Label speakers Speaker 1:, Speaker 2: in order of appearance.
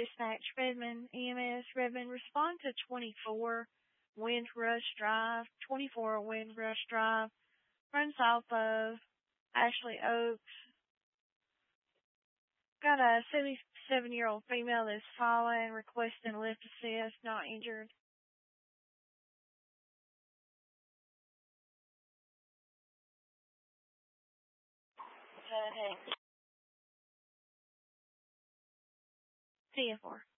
Speaker 1: Dispatch Redmond, EMS Redmond, respond to 24 Windrush Drive, 24 Windrush Drive, runs off of Ashley Oaks. Got a 77-year-old female that's fallen, requesting lift assist, not injured. Okay. CF4.